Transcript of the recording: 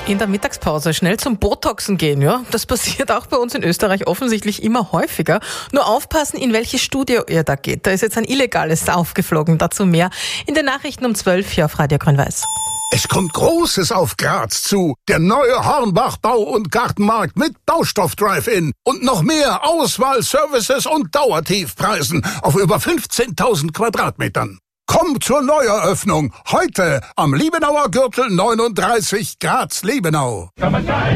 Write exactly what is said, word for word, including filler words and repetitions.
In der Mittagspause schnell zum Botoxen gehen, ja? Das passiert auch bei uns in Österreich offensichtlich immer häufiger. Nur aufpassen, in welches Studio ihr da geht. Da ist jetzt ein illegales aufgeflogen. Dazu mehr in den Nachrichten um zwölf hier auf Radio Grün-Weiß. Es kommt Großes auf Graz zu. Der neue Hornbach Bau- und Gartenmarkt mit Baustoff-Drive-In und noch mehr Auswahl, Services und Dauertiefpreisen auf über fünfzehntausend Quadratmetern. Komm zur Neueröffnung heute am Liebenauer Gürtel neununddreißig Graz-Liebenau.